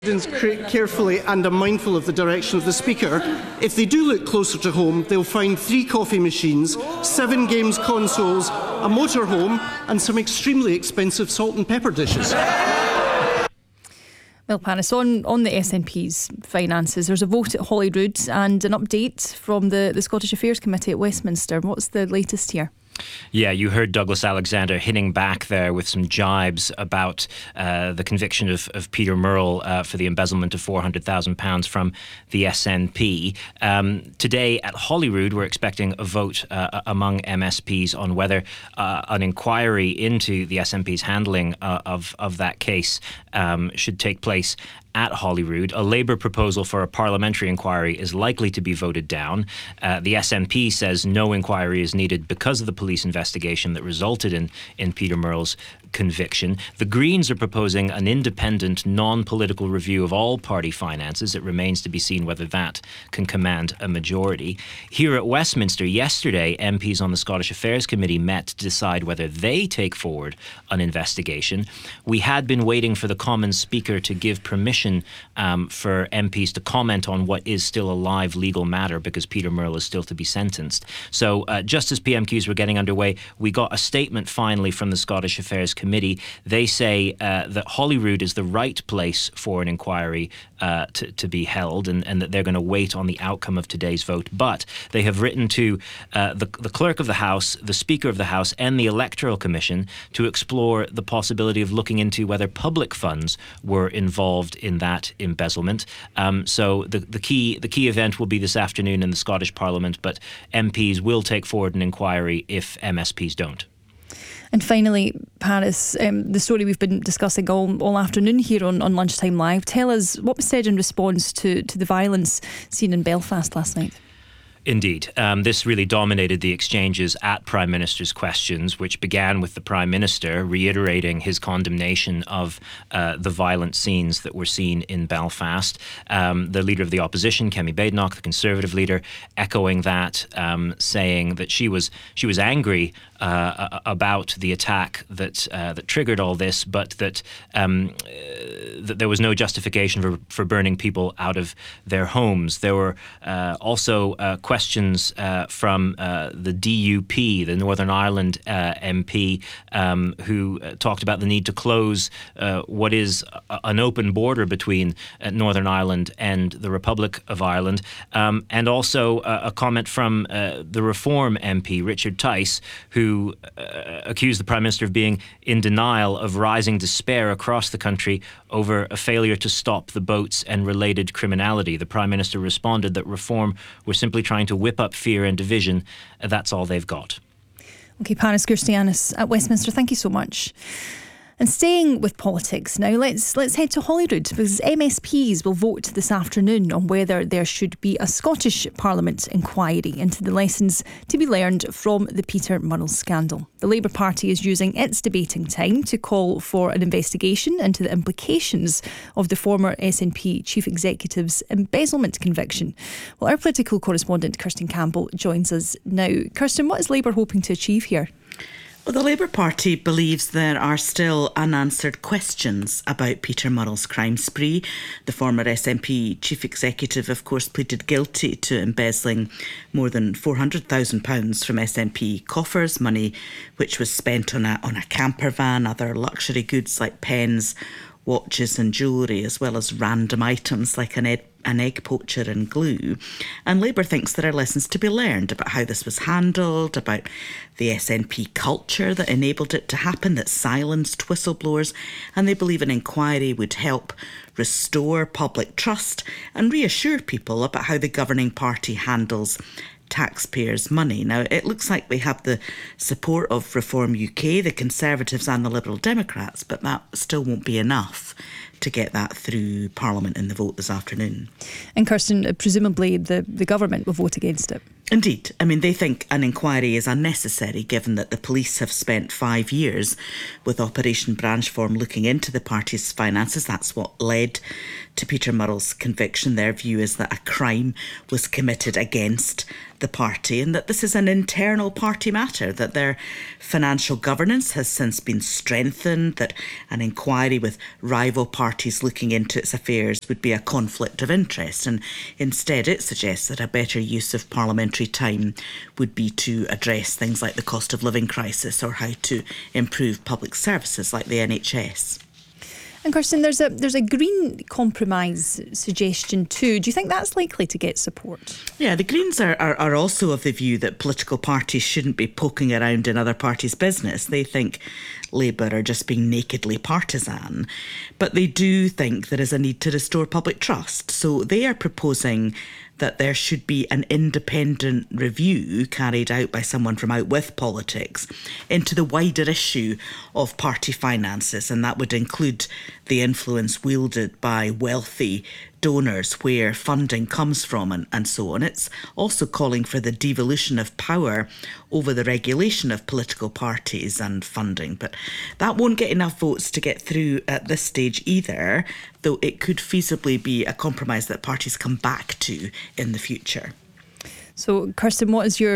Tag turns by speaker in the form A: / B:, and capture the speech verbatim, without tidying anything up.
A: Carefully and are mindful of the direction of the Speaker. If they do look closer to home, they'll find three coffee machines, seven games consoles, a motorhome and some extremely expensive salt and pepper dishes.
B: Well, Panis, on, on the S N P's finances, there's a vote at Holyrood and an update from the, the Scottish Affairs Committee at Westminster. What's the latest here?
C: Yeah, you heard Douglas Alexander hitting back there with some jibes about uh, the conviction of, of Peter Murrell uh, for the embezzlement of four hundred thousand pounds from the S N P. Um, today at Holyrood, we're expecting a vote uh, among M S Ps on whether uh, an inquiry into the S N P's handling uh, of, of that case um, should take place at Holyrood. A Labour proposal for a parliamentary inquiry is likely to be voted down. Uh, the S N P says no inquiry is needed because of the police investigation that resulted in, in Peter Murrell's conviction. The Greens are proposing an independent, non-political review of all party finances. It remains to be seen whether that can command a majority. Here at Westminster, yesterday, M Ps on the Scottish Affairs Committee met to decide whether they take forward an investigation. We had been waiting for the Commons Speaker to give permission um, for M Ps to comment on what is still a live legal matter because Peter Murrell is still to be sentenced. So uh, just as P M Qs were getting underway, we got a statement finally from the Scottish Affairs Committee. They say uh, that Holyrood is the right place for an inquiry uh, to, to be held and, and that they're going to wait on the outcome of today's vote. But they have written to uh, the, the Clerk of the House, the Speaker of the House and the Electoral Commission to explore the possibility of looking into whether public funds were involved in that embezzlement. Um, so the, the key the key event will be this afternoon in the Scottish Parliament, but M Ps will take forward an inquiry if M S Ps don't.
B: And finally, Paris, um, the story we've been discussing all, all afternoon here on, on Lunchtime Live. Tell us what was said in response to, to the violence seen in Belfast last night.
C: Indeed. Um, this really dominated the exchanges at Prime Minister's questions, which began with the Prime Minister reiterating his condemnation of uh, the violent scenes that were seen in Belfast. Um, the Leader of the Opposition, Kemi Badenoch, the Conservative leader, echoing that, um, saying that she was she was angry uh, about the attack that uh, that triggered all this, but that um, uh, that there was no justification for, for burning people out of their homes. There were uh, also uh, questions uh, from uh, the D U P, the Northern Ireland uh, M P, um, who uh, talked about the need to close uh, what is a, an open border between uh, Northern Ireland and the Republic of Ireland, um, and also uh, a comment from uh, the Reform M P, Richard Tice, who uh, accused the Prime Minister of being in denial of rising despair across the country over a failure to stop the boats and related criminality. The Prime Minister responded that Reform were simply trying to whip up fear and division. That's all they've got.
B: OK, Panis Christianis at Westminster, thank you so much. And staying with politics now, let's let's head to Holyrood because M S Ps will vote this afternoon on whether there should be a Scottish Parliament inquiry into the lessons to be learned from the Peter Murrell scandal. The Labour Party is using its debating time to call for an investigation into the implications of the former S N P Chief Executive's embezzlement conviction. Well, our political correspondent Kirsten Campbell joins us now. Kirsten, what is Labour hoping to achieve here?
D: Well, the Labour Party believes there are still unanswered questions about Peter Murrell's crime spree. The former S N P chief executive, of course, pleaded guilty to embezzling more than four hundred thousand pounds from S N P coffers, money which was spent on a, on a camper van, other luxury goods like pens, watches and jewellery, as well as random items like an ed- an egg poacher and glue. And Labour thinks there are lessons to be learned about how this was handled, about the S N P culture that enabled it to happen, that silenced whistleblowers, and they believe an inquiry would help restore public trust and reassure people about how the governing party handles taxpayers' money. Now, it looks like we have the support of Reform U K, the Conservatives and the Liberal Democrats, but that still won't be enough to get that through Parliament in the vote this afternoon.
B: And Kirsten, presumably the, the government will vote against it.
D: Indeed. I mean, they think an inquiry is unnecessary given that the police have spent five years with Operation Branchform looking into the party's finances. That's what led to Peter Murrell's conviction. Their view is that a crime was committed against the party and that this is an internal party matter, that their financial governance has since been strengthened, that an inquiry with rival parties looking into its affairs would be a conflict of interest. And instead, it suggests that a better use of parliamentary time would be to address things like the cost of living crisis or how to improve public services like the N H S.
B: And Kirsten, there's a there's a Green compromise suggestion too. Do you think that's likely to get support?
D: Yeah, the Greens are, are, are also of the view that political parties shouldn't be poking around in other parties' business. They think Labour are just being nakedly partisan. But they do think there is a need to restore public trust. So they are proposing that there should be an independent review carried out by someone from out with politics into the wider issue of party finances, and that would include the influence wielded by wealthy donors, where funding comes from, and, and so on. It's also calling for the devolution of power over the regulation of political parties and funding. But that won't get enough votes to get through at this stage either, though it could feasibly be a compromise that parties come back to in the future.
B: So, Kirsten, what is your